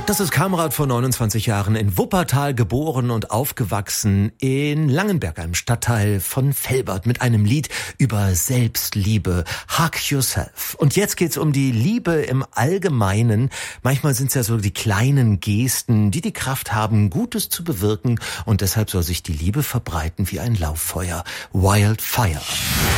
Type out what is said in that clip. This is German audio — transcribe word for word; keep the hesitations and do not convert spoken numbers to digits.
Das ist Kamrat vor neunundzwanzig Jahren, in Wuppertal geboren und aufgewachsen, in Langenberg, einem Stadtteil von Velbert, mit einem Lied über Selbstliebe, Hug Yourself. Und jetzt geht's um die Liebe im Allgemeinen. Manchmal sind es ja so die kleinen Gesten, die die Kraft haben, Gutes zu bewirken, und deshalb soll sich die Liebe verbreiten wie ein Lauffeuer. Wildfire.